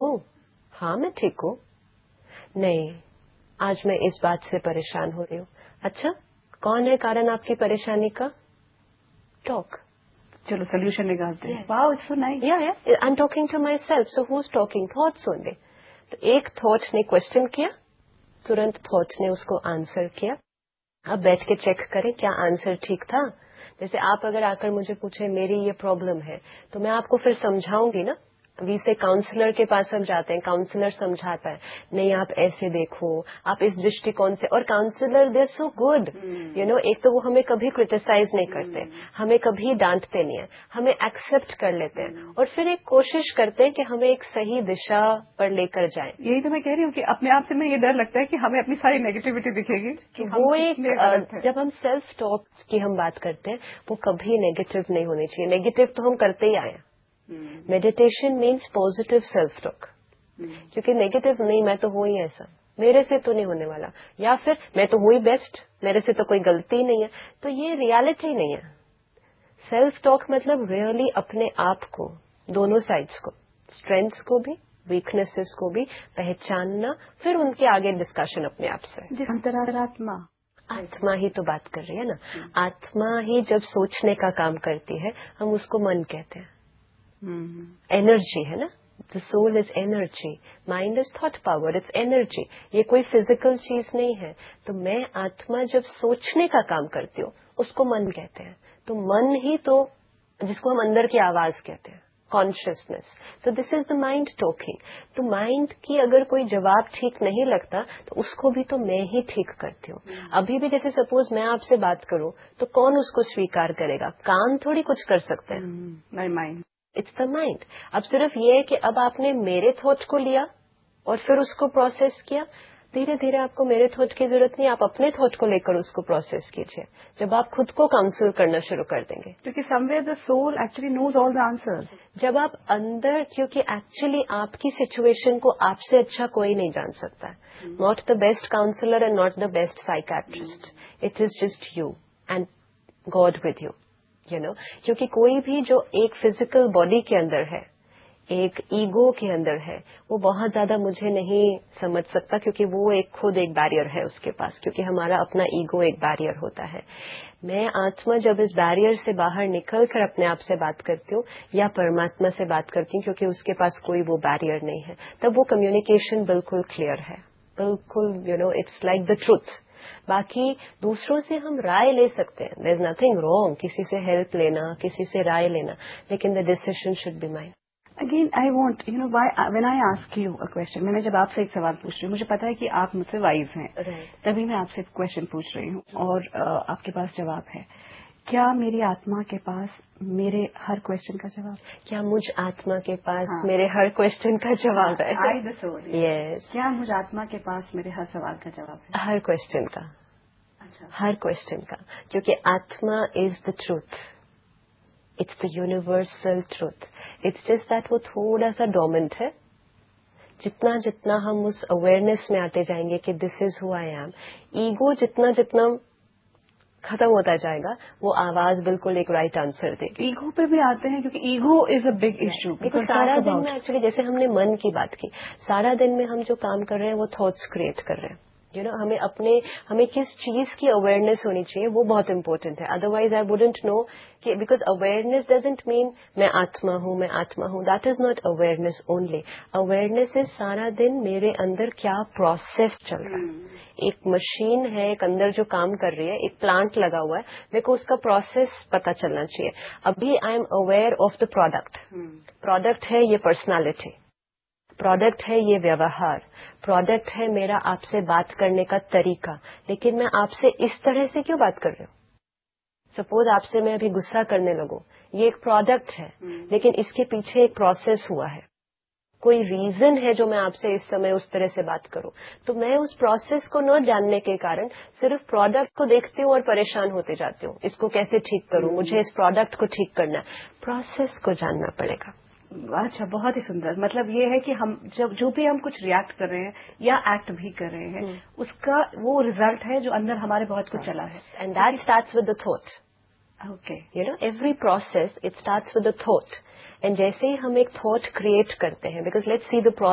हूँ, हाँ मैं ठीक हूँ, नहीं आज मैं इस बात से परेशान हो रही हूँ। अच्छा, कौन है कारण आपकी परेशानी का? टॉक, चलो सोल्यूशन निकालते हैं। Wow, it's so nice. या I am talking to my self, so who is talking? Thoughts only. तो एक थॉट ने क्वेश्चन किया, तुरंत थॉट ने उसको आंसर किया। अब बैठ के चेक करें क्या आंसर ठीक था। जैसे आप अगर आकर मुझे पूछे मेरी ये प्रॉब्लम है, तो मैं आपको फिर समझाऊंगी ना। वी से काउंसलर के पास हम जाते हैं, काउंसलर समझाता है, नहीं आप ऐसे देखो, आप इस दृष्टिकोण से। और counsellor they so good, you know. एक तो वो हमें कभी क्रिटिसाइज नहीं करते, हमें कभी डांटते नहीं है, हमें एक्सेप्ट कर लेते हैं और फिर एक कोशिश करते हैं कि हमें एक सही दिशा पर लेकर जाएं। यही तो मैं कह रही हूँ कि अपने आप से मैं ये डर लगता है कि हमें अपनी सारी नेगेटिविटी दिखेगी कि वो एक जब हम सेल्फ टॉक की हम बात करते हैं, वो कभी नेगेटिव नहीं होनी चाहिए। नेगेटिव तो हम करते ही आए हैं। Meditation means positive self talk, क्योंकि नेगेटिव नहीं, मैं तो हूं ही ऐसा, मेरे से तो नहीं होने वाला, या फिर मैं तो हूं ही बेस्ट, मेरे से तो कोई गलती नहीं है। तो ये रियलिटी नहीं है। सेल्फ टॉक मतलब रियली अपने आप को, दोनों साइड्स को, स्ट्रेंथ्स को भी, वीकनेसेस को भी पहचानना, फिर उनके आगे डिस्कशन अपने आप से। अंतरात्मा, आत्मा ही तो बात कर रही है ना। आत्मा ही जब सोचने का काम करती है, हम उसको मन कहते हैं। एनर्जी है ना, the soul is energy, mind is thought power, it's energy. ये कोई फिजिकल चीज नहीं है। तो मैं आत्मा जब सोचने का काम करती हूँ, उसको मन कहते हैं। तो मन ही तो, जिसको हम अंदर की आवाज कहते हैं, कॉन्शियसनेस। तो this is the mind talking. तो माइंड की अगर कोई जवाब ठीक नहीं लगता, तो उसको भी तो मैं ही ठीक करती हूँ। अभी भी जैसे सपोज मैं आपसे बात करूं, तो कौन उसको स्वीकार करेगा? कान थोड़ी कुछ कर सकते हैं, माइंड। It's the mind. अब सिर्फ ये है कि अब आपने मेरे थॉट को लिया और फिर उसको प्रोसेस किया। धीरे धीरे आपको मेरे थॉट की जरूरत नहीं, आप अपने थॉट को लेकर उसको प्रोसेस कीजिए। जब आप खुद को काउंसिल करना शुरू कर देंगे, क्योंकि somewhere the soul actually knows all the answers. जब आप अंदर, क्योंकि एक्चुअली आपकी सिचुएशन को आपसे अच्छा कोई नहीं जान सकता है। Not the best counsellor and not the best psychiatrist, it is just you and God with you, you know. क्योंकि कोई भी जो एक फिजिकल बॉडी के अंदर है, एक ईगो के अंदर है, वो बहुत ज्यादा मुझे नहीं समझ सकता, क्योंकि वो एक खुद एक बैरियर है उसके पास, क्योंकि हमारा अपना ईगो एक बैरियर होता है। मैं आत्मा जब इस बैरियर से बाहर निकल कर अपने आप से बात करती हूँ या परमात्मा से बात करती हूँ, क्योंकि उसके पास कोई वो बैरियर नहीं है, तब वो कम्युनिकेशन बिल्कुल क्लियर है, बिल्कुल, you know, it's like the truth. बाकी दूसरों से हम राय ले सकते हैं, देयर इज नथिंग रॉन्ग किसी से हेल्प लेना, किसी से राय लेना, लेकिन the decision should be mine. Again I want you know why when I ask you a question, मैंने जब आपसे एक सवाल पूछ रही हूँ, मुझे पता है कि आप मुझसे वाइज हैं, तभी मैं आपसे क्वेश्चन पूछ रही हूँ और आपके पास जवाब है। क्या मेरी आत्मा के पास मेरे हर क्वेश्चन का जवाब? क्या मुझ आत्मा के पास मेरे हर क्वेश्चन का जवाब है? I the soul, yes. क्या मुझ आत्मा के पास मेरे हर सवाल का जवाब है? हर क्वेश्चन का। अच्छा, हर क्वेश्चन का, क्योंकि आत्मा is the truth, it's the universal truth. It's just that वो थोड़ा सा डोमेंट है। जितना जितना हम उस अवेयरनेस में आते जाएंगे कि this is who I am, ego जितना जितना खत्म होता जाएगा, वो आवाज बिल्कुल एक राइट आंसर देगी। ईगो पे भी आते हैं, क्योंकि ego is a big issue. देखो सारा दिन में एक्चुअली, जैसे हमने मन की बात की, सारा दिन में हम जो काम कर रहे हैं वो थॉट्स क्रिएट कर रहे हैं, यू नो। हमें किस चीज की अवेयरनेस होनी चाहिए, वो बहुत इंपॉर्टेंट है। अदरवाइज आई वुडंट नो कि, बिकॉज अवेयरनेस डजंट मीन मैं आत्मा हूं, मैं आत्मा हूं, that is not awareness only. Awareness is सारा दिन मेरे अंदर क्या प्रोसेस चल रहा है। एक मशीन है, एक अंदर जो काम कर रही है, एक प्लांट लगा हुआ है, मेरे को उसका प्रोसेस पता चलना चाहिए। अभी I am aware of the product. Product है ये पर्सनालिटी, प्रोडक्ट है ये व्यवहार, प्रोडक्ट है मेरा आपसे बात करने का तरीका, लेकिन मैं आपसे इस तरह से क्यों बात कर रही हूँ? सपोज आपसे मैं अभी गुस्सा करने लगूं, ये एक प्रोडक्ट है, लेकिन इसके पीछे एक प्रोसेस हुआ है, कोई रीजन है जो मैं आपसे इस समय उस तरह से बात करूं। तो मैं उस प्रोसेस को न जानने के कारण सिर्फ प्रोडक्ट को देखती हूँ और परेशान होते जाती हूँ, इसको कैसे ठीक करूं, मुझे इस प्रोडक्ट को ठीक करना है। प्रोसेस को जानना पड़ेगा। अच्छा, बहुत ही सुंदर। मतलब ये है कि हम जो भी हम कुछ रिएक्ट कर रहे हैं या एक्ट भी कर रहे हैं, उसका वो रिजल्ट है जो अंदर हमारे बहुत कुछ चला है। And that starts with the thought. Okay, you know, every process it starts with the thought. And जैसे ही हम एक थॉट क्रिएट करते हैं, बिकॉज लेट्स सी द